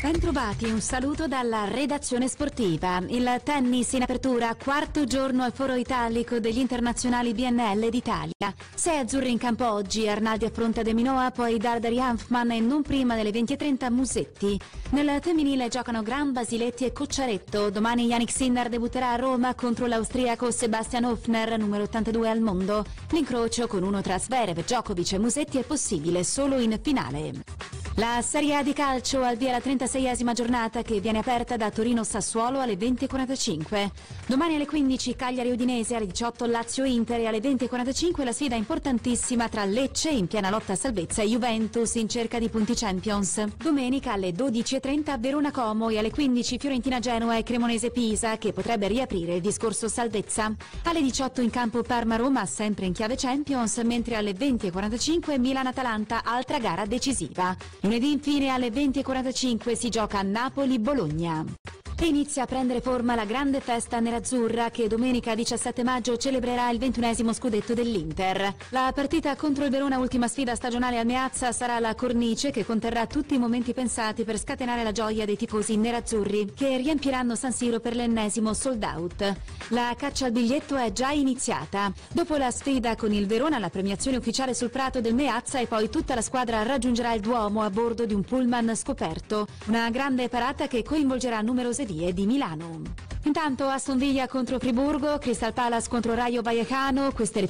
Bentrovati, un saluto dalla redazione sportiva. Il tennis in apertura, quarto giorno al foro italico degli internazionali BNL d'Italia. 6 azzurri in campo oggi, Arnaldi affronta De Minaur, poi Dardari Hanfmann e non prima delle 20:30 Musetti. Nel femminile giocano Gran, Basiletti e Cocciaretto. Domani Jannik Sinner debutterà a Roma contro l'austriaco Sebastian Hofner, numero 82 al mondo. L'incrocio con uno tra Zverev, Djokovic e Musetti è possibile solo in finale. La Serie A di calcio al via la 36esima giornata che viene aperta da Torino-Sassuolo alle 20:45. Domani alle 15 Cagliari-Udinese, alle 18 Lazio-Inter e alle 20:45 la sfida importantissima tra Lecce in piena lotta a salvezza e Juventus in cerca di punti Champions. Domenica alle 12:30 Verona-Como e alle 15 Fiorentina-Genoa e Cremonese-Pisa che potrebbe riaprire il discorso salvezza. Alle 18 in campo Parma-Roma sempre in chiave Champions, mentre alle 20:45 Milan-Atalanta, altra gara decisiva. Lunedì infine alle 20:45 si gioca a Napoli-Bologna. E inizia a prendere forma la grande festa nerazzurra che domenica 17 maggio celebrerà il 21esimo scudetto dell'Inter. La partita contro il Verona, ultima sfida stagionale al Meazza, sarà la cornice che conterrà tutti i momenti pensati per scatenare la gioia dei tifosi nerazzurri che riempiranno San Siro per l'ennesimo sold out. La caccia al biglietto è già iniziata. Dopo la sfida con il Verona, la premiazione ufficiale sul prato del Meazza e poi tutta la squadra raggiungerà il Duomo a bordo di un pullman scoperto. Una grande parata che coinvolgerà numerose vie di Milano. Intanto Aston Villa contro Friburgo, Crystal Palace contro Rayo Vallecano, queste le